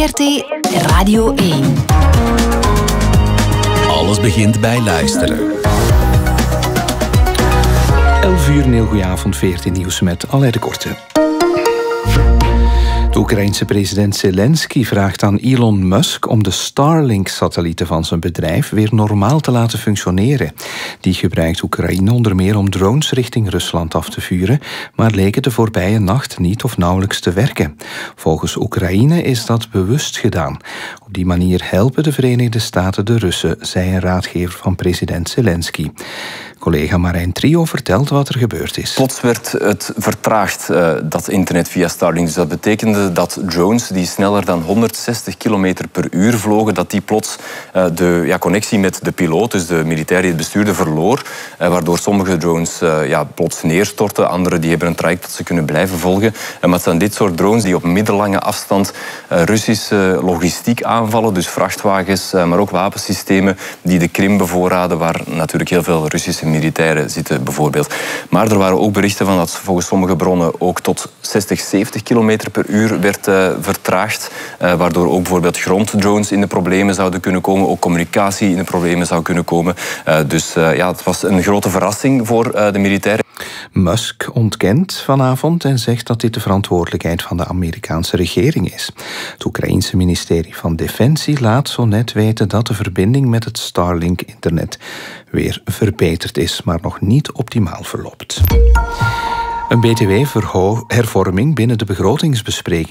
VRT Radio 1. Alles begint bij luisteren. 11 uur, een heel goeie avond, VRT Nieuws met Alain de Korte. De Oekraïense president Zelensky vraagt aan Elon Musk om de Starlink-satellieten van zijn bedrijf weer normaal te laten functioneren. Die gebruikt Oekraïne onder meer om drones richting Rusland af te vuren, maar leken de voorbije nacht niet of nauwelijks te werken. Volgens Oekraïne is dat bewust gedaan. Op die manier helpen de Verenigde Staten de Russen, zei een raadgever van president Zelensky. Collega Marijn Trio vertelt wat er gebeurd is. Plots werd het vertraagd, dat internet via Starlink. Dus dat betekende dat drones die sneller dan 160 km per uur vlogen, dat die plots de connectie met de piloot, dus de militair die het bestuurde, verloor. Waardoor sommige drones plots neerstorten. Andere die hebben een traject dat ze kunnen blijven volgen. Maar het zijn dit soort drones die op middellange afstand Russische logistiek aanvallen. Dus vrachtwagens, maar ook wapensystemen die de Krim bevoorraden, waar natuurlijk heel veel Russische militairen zitten bijvoorbeeld. Maar er waren ook berichten van dat volgens sommige bronnen ook tot 60, 70 km per uur werd vertraagd. Waardoor ook bijvoorbeeld gronddrones in de problemen zouden kunnen komen. Ook communicatie in de problemen zou kunnen komen. Dus het was een grote verrassing voor de militairen. Musk ontkent vanavond en zegt dat dit de verantwoordelijkheid van de Amerikaanse regering is. Het Oekraïense ministerie van Defensie laat zo net weten dat de verbinding met het Starlink-internet weer verbeterd is, maar nog niet optimaal verloopt. Een btw-hervorming binnen de begrotingsbespreking